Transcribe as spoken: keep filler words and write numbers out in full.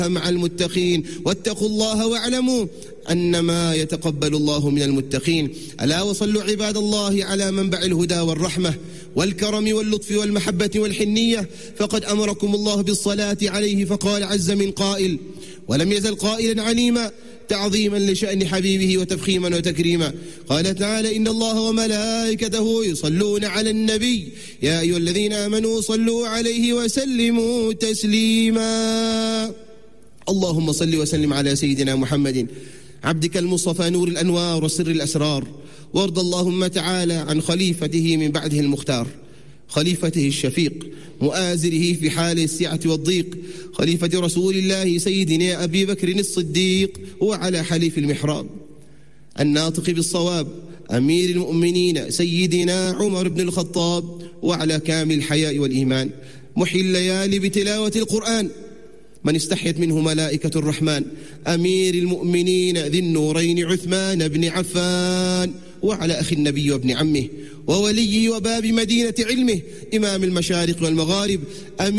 مع المتقين واتقوا الله واعلموا أنما يتقبل الله من المتقين. ألا وصلوا عباد الله على منبع الهدى والرحمة والكرم واللطف والمحبة والحنية، فقد أمركم الله بالصلاة عليه، فقال عز من قائل ولم يزل قائلا عليما تعظيما لشأن حبيبه وتفخيما وتكريما. قال تعالى إن الله وملائكته يصلون على النبي يا أيها الذين آمنوا صلوا عليه وسلموا تسليما. اللهم صل وسلم على سيدنا محمد عبدك المصطفى نور الأنوار وسر الأسرار، وارض اللهم تعالى عن خليفته من بعده المختار، خليفته الشفيق مؤازره في حال السعة والضيق، خليفة رسول الله سيدنا أبي بكر الصديق وعلى حليف المحراب، الناطق بالصواب أمير المؤمنين سيدنا عمر بن الخطاب، وعلى كامل الحياء والإيمان محيي الليالي بتلاوة القرآن من استحيت منه ملائكة الرحمن، أمير المؤمنين ذي النورين عثمان بن عفان، وعلى أخي النبي وابن عمه وولي وباب مدينة علمه إمام المشارق والمغارب أمير